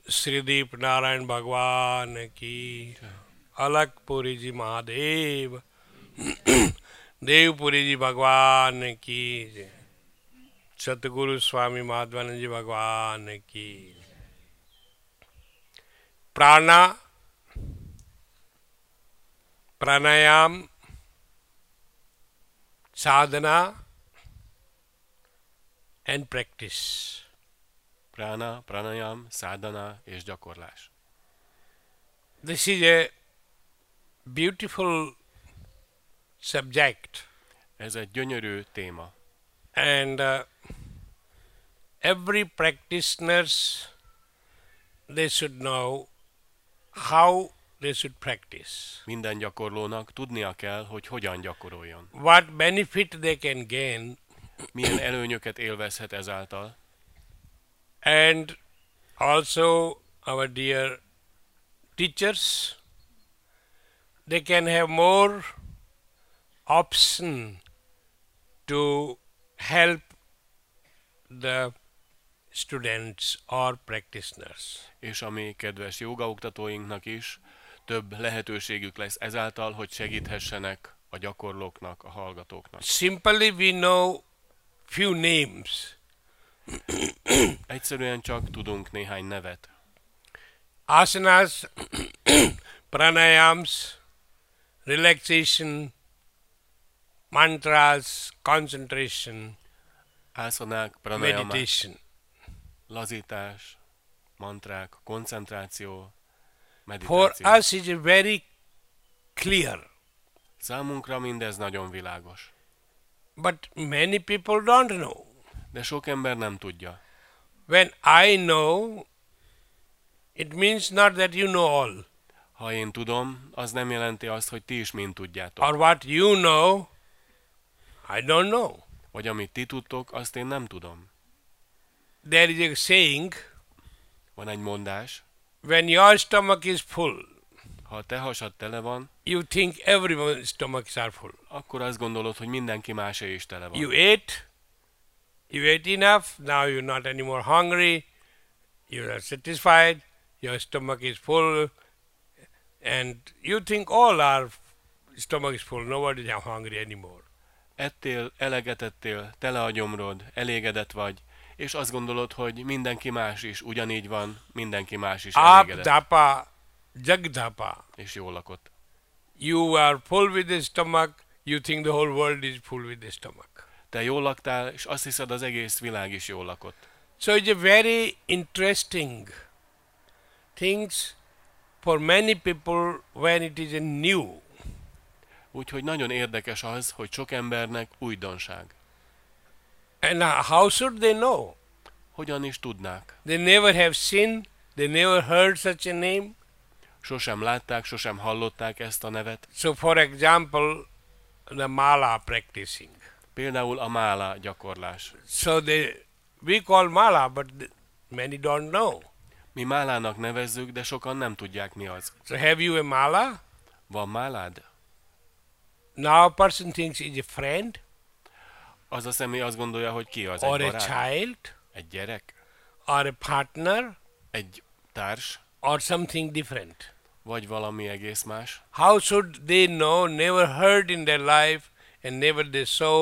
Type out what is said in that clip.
श्रीदीप नारायण भगवान की अलकपुरी जी महादेव देवपुरी जी भगवान की सतगुरु स्वामी माधवानंद जी भगवान की प्राणा प्राणायाम sadhana and practice. Prána, pranayam, sadhana és gyakorlás. This is a beautiful subject. Ez egy gyönyörű téma. And every practitioners, they should know how they should practice. Minden gyakorlónak tudnia kell, hogy hogyan gyakoroljon. What benefit they can gain. Milyen előnyöket élvezhet ezáltal. And also our dear teachers, they can have more option to help the students or practitioners. És a mi kedves jogaoktatóinknak is több lehetőségük lesz ezáltal, hogy segíthessenek a gyakorlóknak, a hallgatóknak. Simply we know few names. Egyszerűen csak tudunk néhány nevet. Asanas, pranayams, relaxation, mantras, concentration, Ászanák, pranayamák, meditation. lazítás, mantrák, koncentráció, For meditáció. us it is very clear. Számunkra mindez nagyon világos. But many people don't know. De sok ember nem tudja. When I know, it means not that you know all. Ha én tudom, az nem jelenti azt, hogy ti is mind tudjátok. Or what you know, I don't know. Vagy amit ti tudtok, azt én nem tudom. There is a saying, Van egy mondás, when your stomach is full, ha a te hasad tele van, you think everyone's stomachs are full. akkor azt gondolod, hogy mindenki másé is tele van. You ate enough, now you're not anymore hungry, you are satisfied, your stomach is full, and you think all our stomach is full, nobody is hungry anymore. Ettél, eleget ettél, tele a gyomrod, elégedett vagy, és azt gondolod, hogy mindenki más is ugyanígy van, mindenki más is elégedett, Apdapa, jagdapa. és jól lakott. You are full with the stomach, you think the whole world is full with the stomach. Te jól laktál, és azt hiszed, az egész világ is jól lakott. So it's a very interesting things for many people when it is a new. Úgyhogy nagyon érdekes az, hogy sok embernek újdonság. And how should they know? Hogyan is tudnák? They never have seen, they never heard such a name. Sosem látták, sosem hallották ezt a nevet. So for example, the mala practicing. Például a mála gyakorlás. So we call mala, but many don't know. Mi málának nevezzük, de sokan nem tudják, mi az. So have you a mala? Van málád? Now a person thinks he's a friend, Az a személy azt gondolja, hogy ki az, or egy a barát, child, egy gyerek, or a partner, egy társ, or something different. vagy valami egész más. How should they know, never heard in their life, and never they saw